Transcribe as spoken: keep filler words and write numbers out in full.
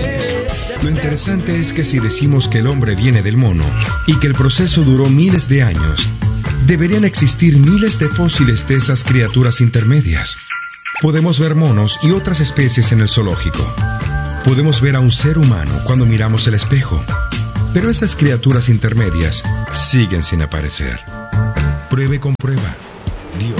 especies. Lo interesante es que si decimos que el hombre viene del mono y que el proceso duró miles de años, deberían existir miles de fósiles de esas criaturas intermedias. Podemos ver monos y otras especies en el zoológico. Podemos ver a un ser humano cuando miramos el espejo. Pero esas criaturas intermedias siguen sin aparecer. Pruebe con prueba. Dios.